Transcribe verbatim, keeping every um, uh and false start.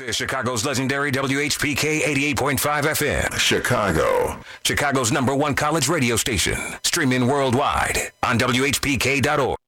is Chicago's legendary W H P K eighty-eight point five F M. Chicago. Chicago's number one college radio station. Streaming worldwide on W H P K dot org.